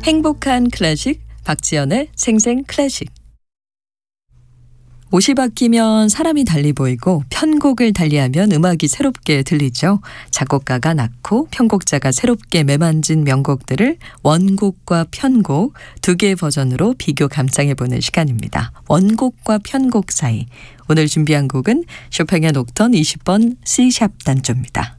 행복한 클래식, 박지연의 생생 클래식. 옷이 바뀌면 사람이 달리 보이고 편곡을 달리하면 음악이 새롭게 들리죠. 작곡가가 낳고 편곡자가 새롭게 매만진 명곡들을 원곡과 편곡 두 개의 버전으로 비교 감상해보는 시간입니다. 원곡과 편곡 사이. 오늘 준비한 곡은 쇼팽의 녹턴 20번 C샵 단조입니다.